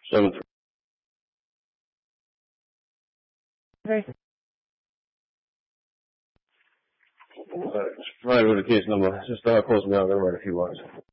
7. Okay. Provide with the case number. Just close me out. I'll write a few words.